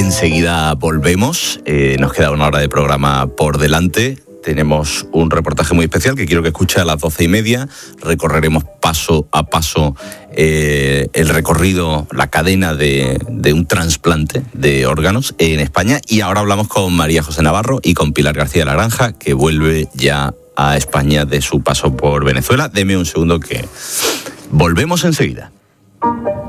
enseguida volvemos. Nos queda una hora de programa por delante. Tenemos un reportaje muy especial que quiero que escuche a las 12:30. Recorreremos paso a paso el recorrido, la cadena de un trasplante de órganos en España. Y ahora hablamos con María José Navarro y con Pilar García de la Granja, que vuelve ya a España de su paso por Venezuela. Deme un segundo que volvemos enseguida.